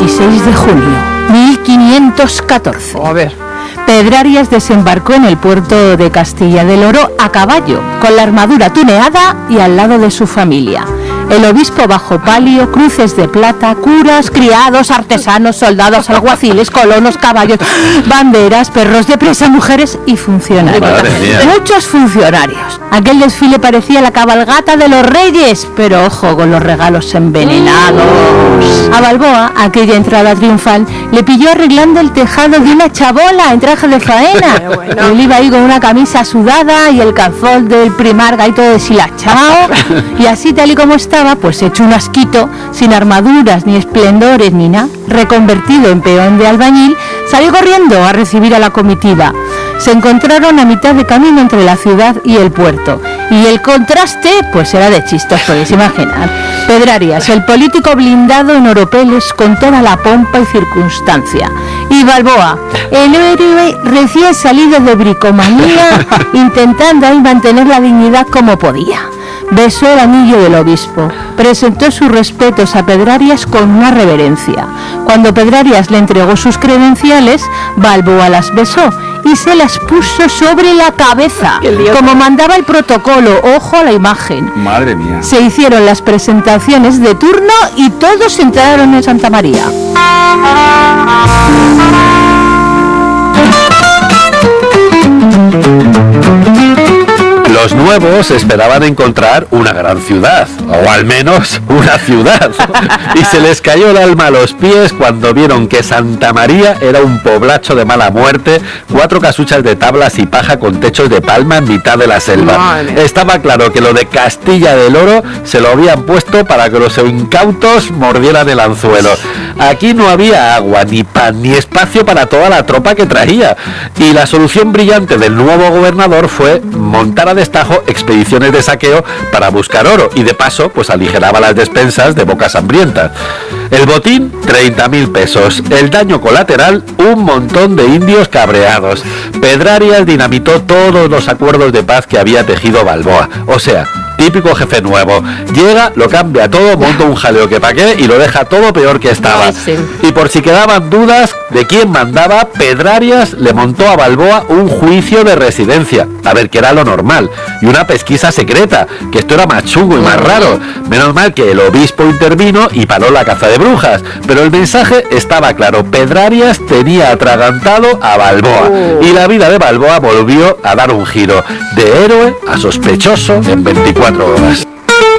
26 de junio, 1514. A ver. Pedrarias desembarcó en el puerto de Castilla del Oro a caballo, con la armadura tuneada y al lado de su familia. El obispo bajo palio, cruces de plata, curas, criados, artesanos, soldados, alguaciles, colonos, caballos, banderas, perros de presa, mujeres y funcionarios. Muchos funcionarios. Aquel desfile parecía la cabalgata de los reyes, pero ojo con los regalos envenenados. A Balboa, aquella entrada triunfal, le pilló arreglando el tejado de una chabola en traje de faena. Él iba ahí con una camisa sudada y el calzón del primarga y todo deshilachado, y así tal y como estaba, pues hecho un asquito, sin armaduras, ni esplendores, ni nada, reconvertido en peón de albañil, salió corriendo a recibir a la comitiva. Se encontraron a mitad de camino entre la ciudad y el puerto, y el contraste, pues era de chistes, podéis imaginar. Pedrarias, el político blindado en oropeles con toda la pompa y circunstancia, y Balboa, el héroe recién salido de bricomanía, intentando ahí mantener la dignidad como podía. Besó el anillo del obispo, presentó sus respetos a Pedrarias con una reverencia. Cuando Pedrarias le entregó sus credenciales, Balboa las besó y se las puso sobre la cabeza, como mandaba el protocolo. Ojo a la imagen. Madre mía. Se hicieron las presentaciones de turno y todos entraron en Santa María. Los nuevos esperaban encontrar una gran ciudad, o al menos una ciudad, y se les cayó el alma a los pies cuando vieron que Santa María era un poblacho de mala muerte, 4 casuchas de tablas y paja con techos de palma en mitad de la selva. Madre. Estaba claro que lo de Castilla del Oro se lo habían puesto para que los incautos mordieran el anzuelo. Aquí no había agua, ni pan, ni espacio para toda la tropa que traía, y la solución brillante del nuevo gobernador fue montar a destajo expediciones de saqueo para buscar oro, y de paso pues aligeraba las despensas de bocas hambrientas. El botín, 30.000 pesos. El daño colateral, un montón de indios cabreados. Pedrarias dinamitó todos los acuerdos de paz que había tejido Balboa. O sea, típico jefe nuevo. Llega, lo cambia todo, monta un jaleo que pa' qué y lo deja todo peor que estaba. Y por si quedaban dudas de quién mandaba, Pedrarias le montó a Balboa un juicio de residencia, a ver qué era lo normal, y una pesquisa secreta, que esto era más chungo y más raro. Menos mal que el obispo intervino y paró la caza de brujas, pero el mensaje estaba claro: Pedrarias tenía atragantado a Balboa, y la vida de Balboa volvió a dar un giro, de héroe a sospechoso en 24 horas.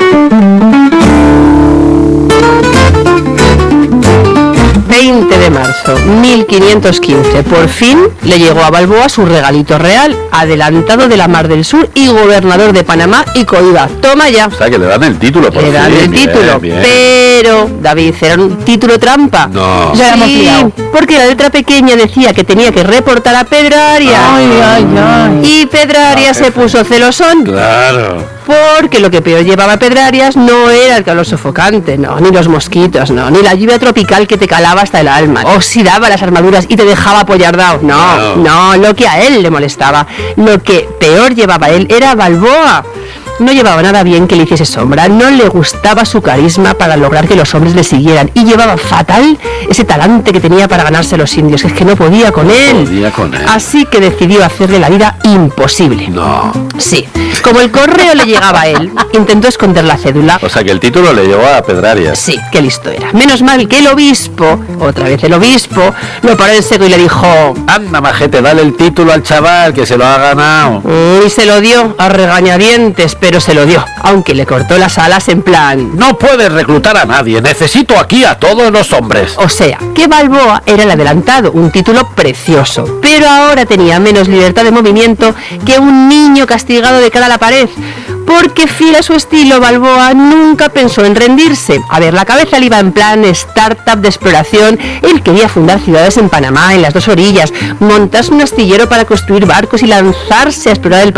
De marzo 1515, por fin le llegó a Balboa su regalito real, adelantado de la Mar del Sur y gobernador de Panamá y Coiba. Toma ya. O sea, que le dan el título por fin. Le dan el título, bien. Pero, David, era un título trampa. No. Ya hemos liado. Porque la letra pequeña decía que tenía que reportar a Pedrarias. Y Pedrarias se puso celosón. Claro. Porque lo que peor llevaba Pedrarias no era el calor sofocante, no, ni los mosquitos, no, ni la lluvia tropical que te calaba hasta el alma, oxidaba las armaduras y te dejaba apoyardado. No, lo que a él le molestaba, lo que peor llevaba él era Balboa. No llevaba nada bien que le hiciese sombra, no le gustaba su carisma para lograr que los hombres le siguieran, y llevaba fatal ese talante que tenía para ganarse a los indios, que es que no podía con él. Así que decidió hacerle la vida imposible. No. Sí, como el correo le llegaba a él, intentó esconder la cédula. O sea, que el título le llegó a Pedrarias. Sí, qué listo era. Menos mal que el obispo, otra vez el obispo, lo paró en seco y le dijo: anda, majete, dale el título al chaval, que se lo ha ganado. Y se lo dio a regañadientes, pero se lo dio, aunque le cortó las alas en plan: no puedes reclutar a nadie, necesito aquí a todos los hombres. O sea, que Balboa era el adelantado, un título precioso, pero ahora tenía menos libertad de movimiento que un niño castigado de cara a la pared. Porque fiel a su estilo, Balboa nunca pensó en rendirse. A ver, la cabeza le iba en plan startup de exploración. Él quería fundar ciudades en Panamá, en las dos orillas, montarse un astillero para construir barcos y lanzarse a explorar el